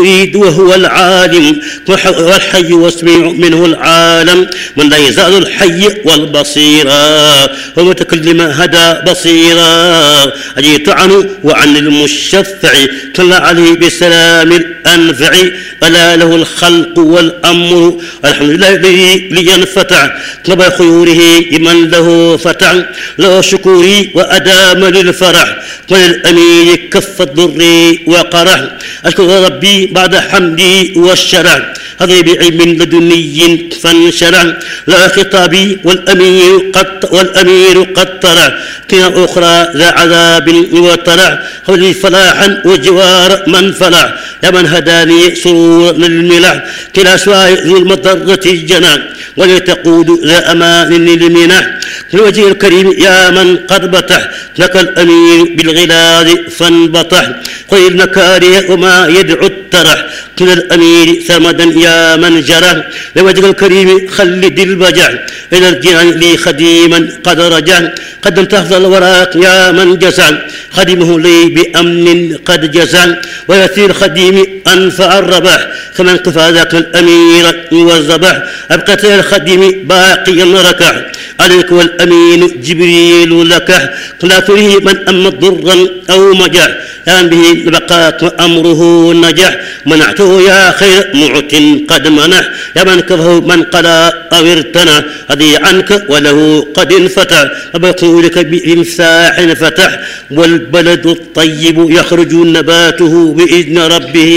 يريد وهو العالم والحي واسمع منه العالم من لا يزال الحي والبصيرا ومتكلم هدى بصيرا أجيت عنه وعن المشفع صلى عليه بسلام الأنفع ألا له الخلق والأمر الحمد لله الذي لينفتع طلب خيوره من له فتع له شكوري وأدام للفرح وللأمين كف الضر وقرح أشكر ربي بعد حمدي والشرع هذا بعلم لدني فانشرع لا خطابي والأمير قد طلع كنا أخرى ذا عذاب وطلع قولي فلاحا وجوار من فلع يا من هداني سرور للملع كلا سواء ذو المضرة الجنى ولتقود ذا أمان للمنع الوجه الكريم يا من قد بطح لك الأمير بالغلاد فانبطح قل المكاره وما يدعو الترح كلا الأمير ثمدا يا من جرح لوجه الكريم خلد البجع إلى الجنان لي خديما قد رجع قدمت أفضل الوراق يا من جزع خدمه لي بأمن قد جزع ويثير خديم أنفع الربح كمن كفى ذاك الأمير والذبح أبقت الخديم باقيا ركع عليك والأمين جبريل لك لا تريه من أما ضرا أو مجع يان به بقاك وأمره نجح منعته يا خير معت قد منح يا من كفه من قلا أو ارتنى هذه عنك وله قد انفتح وبقولك بإمساح فتح والبلد الطيب يخرج نباته بإذن ربه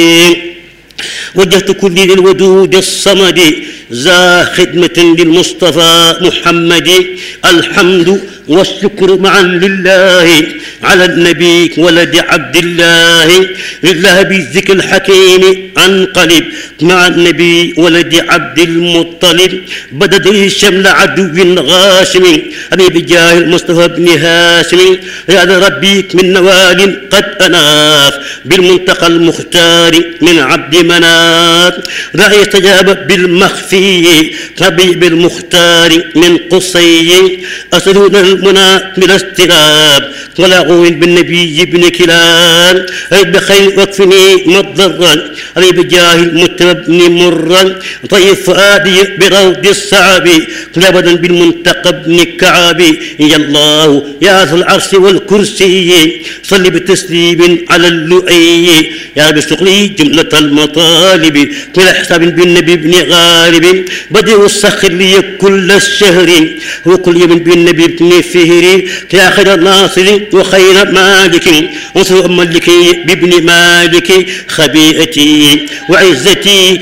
وجهت كلي للودود الصمد ذا خدمة للمصطفى محمد الحمد والشكر معا لله على النبي ولد عبد الله لله بالذكر الحكيم انقلب مع النبي ولد عبد المطلب بدد شمل عدو غاشم أبي بجاه المصطفى بن هاشم يا ربي من نوال قد أناف بالمنتقى المختار من عبد مناف لا يستجاب بالمخفي ربي بالمختار من قصي أسدون المنى من استلاب ولا غوين بالنبي ابن كلاب عيد بخير وكفني مضرا علي بجاه المتبني مرا طيب فؤادي بروض الصعب ابدا بالمنتقى ابن كعب يا الله يا ذو العرش والكرسي صل بتسليم على اللؤي يا بشغلي جملة المطالب من حساب بالنبي ابن غالب بديع السخر لي كل الشهر وكل يوم بالنبي ابن فهر يا خير الناصر وخير مالك وصر ملكي بابن مالك خبيئتي وعزتي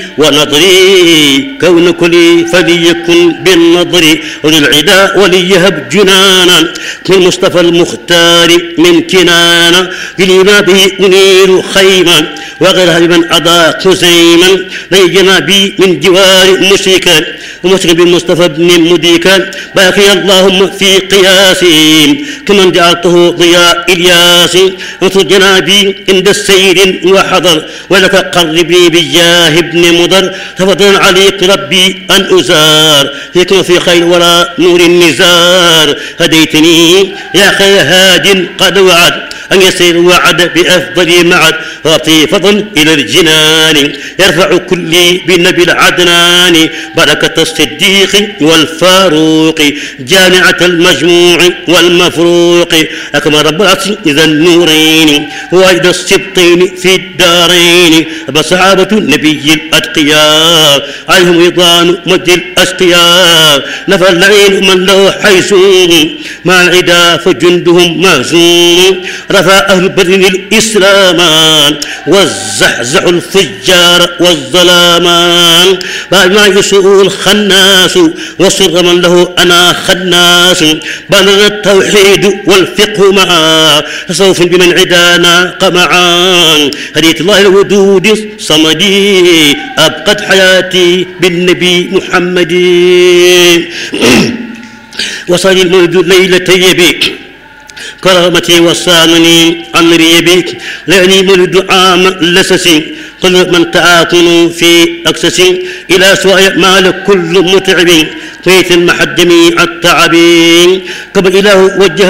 ونظري كون كلي فليكن بالنظر وللعداء وليهب جنانا من مصطفى المختار من كنانا بلما به أنير خيما وغيرها لمن أضاء خزيما ليجنا بي من جوار مشركا ومشرك بالمصطفى بن مديكا باقي اللهم في قياسي كمن جعلته ضياء إلياس انصر جنابي عند السير وحضر ولك قربني بجاه ابن مضر تفضل عليك ربي أن أزار فيكم في خير ولا نور النزار هديتني يا خير هاد قد وعد أن يسير وعد بأفضل معد وأعطي فضل إلى الجنان يرفع كلي بالنبي العدنان بركة الصديق والفاروق جامعة المجموع والمفروق أكمل رب العرش إذا النورين وأجد السبطين في الدارين بصحابة النبي الأتقياء عليهم رضوان مجد الأشقياء نفى اللعين من له حيثون مع العدا فجندهم مهزوم رفع أهل بدر الإسلامان والزحزح الفجار والظلامان بعد ما يسوء الخناس وصر من له أنا خناس بلغ التوحيد والفقه معا تصوف بمن عدانا قمعا هديت الله الودود صمدي أبقت حياتي بالنبي محمد وصل المولد ليلة يبيك كرامتي وصانني عن ريبك لأني مولد عام لسسي قل من تعاطن في أكسس إلى سواء مال كل متعب فيت المحجم التعب قبل إله وجه